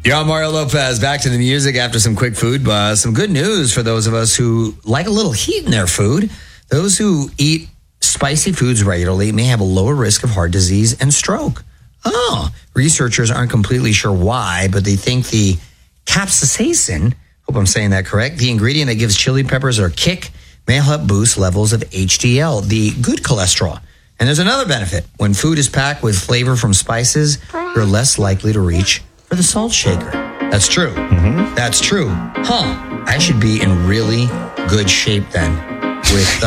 You're on Mario Lopez. Back to the music after some quick food buzz. Some good news for those of us who like a little heat in their food. Those who eat spicy foods regularly may have a lower risk of heart disease and stroke. Oh, researchers aren't completely sure why, but they think the capsaicin, hope I'm saying that correct, the ingredient that gives chili peppers their kick, may help boost levels of HDL, the good cholesterol. And there's another benefit. When food is packed with flavor from spices, you're less likely to reach for the salt shaker. That's true. That's true. I should be in really good shape then with